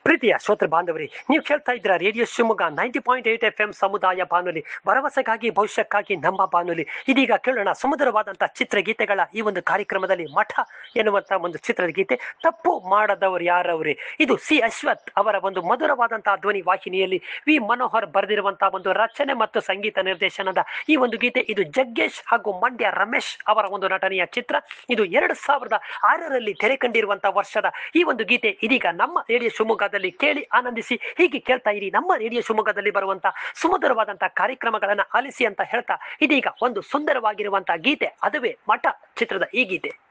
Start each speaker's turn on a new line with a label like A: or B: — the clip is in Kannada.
A: ಪ್ರೀತಿಯ ಶ್ರೋತೃ ಬಾಂಧವರಿ, ನೀವು ಕೇಳ್ತಾ ಇದ್ದೀರಾ ರೇಡಿಯೋ ಶಿವಮೊಗ್ಗ 90.8 FM ಸಮುದಾಯ ಬಾನುಲಿ, ಭರವಸೆಗಾಗಿ ಭವಿಷ್ಯಕ್ಕಾಗಿ ನಮ್ಮ ಬಾನುಲಿ. ಇದೀಗ ಕೇಳೋಣ ಸುಮಧುರವಾದಂತಹ ಚಿತ್ರಗೀತೆಗಳ ಈ ಒಂದು ಕಾರ್ಯಕ್ರಮದಲ್ಲಿ ಮಠ ಎನ್ನುವಂತಹ ಒಂದು ಚಿತ್ರಗೀತೆ. ತಪ್ಪು ಮಾಡದವರು ಯಾರವ್ರೆ, ಇದು ಸಿ ಅಶ್ವಥ್ ಅವರ ಒಂದು ಮಧುರವಾದಂತಹ ಧ್ವನಿ ವಾಹಿನಿಯಲ್ಲಿ ವಿ ಮನೋಹರ್ ಬರೆದಿರುವಂತಹ ಒಂದು ರಚನೆ ಮತ್ತು ಸಂಗೀತ ನಿರ್ದೇಶನದ ಈ ಒಂದು ಗೀತೆ. ಇದು ಜಗ್ಗೇಶ್ ಹಾಗೂ ಮಂಡ್ಯ ರಮೇಶ್ ಅವರ ಒಂದು ನಟನೆಯ ಚಿತ್ರ. ಇದು 2006ರಲ್ಲಿ ತೆರೆ ಕಂಡಿರುವಂತಹ ವರ್ಷದ ಈ ಒಂದು ಗೀತೆ ಇದೀಗ ನಮ್ಮ ರೇಡಿಯೋ ಶಿವಮೊಗ್ಗದಲ್ಲಿ ಕೇಳಿ ಆನಂದಿಸಿ. ಹೀಗೆ ಕೇಳ್ತಾ ಇರಿ ನಮ್ಮ ರೇಡಿಯೋ ಶಿವಮೊಗ್ಗದಲ್ಲಿ ಬರುವಂತಹ ಸುಮಧುರವಾದಂತಹ ಕಾರ್ಯಕ್ರಮಗಳನ್ನ ಆಲಿಸಿ ಅಂತ ಹೇಳ್ತಾ ಇದೀಗ ಒಂದು ಸುಂದರವಾಗಿರುವಂತಹ ಗೀತೆ, ಅದುವೇ ಮಠ ಚಿತ್ರದ ಈ ಗೀತೆ.